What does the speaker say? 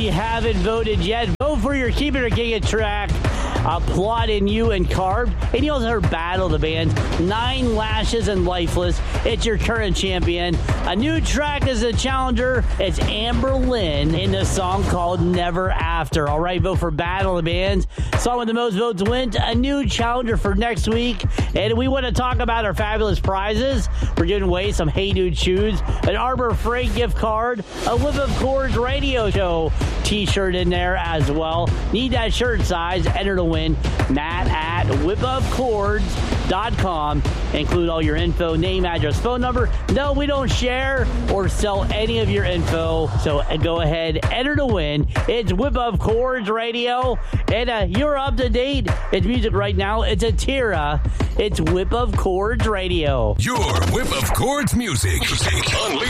you haven't voted yet, vote for your Keep It or Kick It track. Applauding you and Carved. And you also heard Battle of the Bands, 9 Lashes and Lifeless. It's your current champion. A new track is a challenger. It's Amber Lynn in the song called Never After. All right, vote for Battle of the Bands. Song with the most votes wins. A new challenger for next week. And we want to talk about our fabulous prizes. We're giving away some Hey Dude shoes, an Arbor Freight gift card, a Whip of Chords radio show t-shirt in there as well. Need that shirt size. Enter to win. Matt at whipofchords.com. Include all your info, name, address, phone number. No, we don't share or sell any of your info. So go ahead, enter to win. It's Whip of Chords Radio. And you're up to date. It's music right now. It's Atira. It's Whip of Chords Radio. Your Whip of Chords music. Unleash